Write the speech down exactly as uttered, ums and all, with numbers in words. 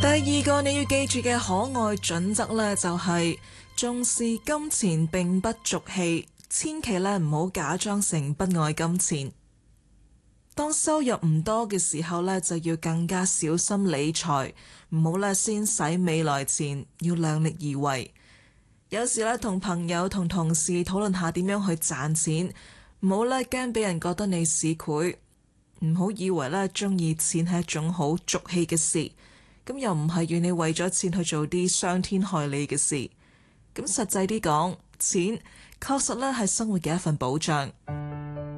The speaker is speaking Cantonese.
第二個你要記住嘅可愛準則呢，就係重視金錢並不俗氣，千祈咧唔好假裝成不愛金錢。當收入唔多嘅時候呢，就要更加小心理財，唔好咧先使未來錢，要量力而為。有時咧同朋友同同事討論下點樣去賺錢，唔好咧驚俾人覺得你市儈，唔好以為咧中意錢係一種好俗氣嘅事，咁又唔係要你為咗錢去做啲傷天害理嘅事。咁實際啲講，錢確實咧係生活嘅一份保障。